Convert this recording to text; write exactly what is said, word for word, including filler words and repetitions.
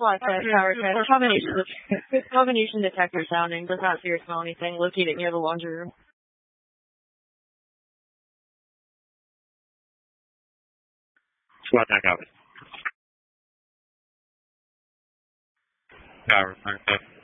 SWAT test, power test, combination, combination detector sounding. Does not see or smell anything. Located near the laundry room. SWAT tech out. Power, power test.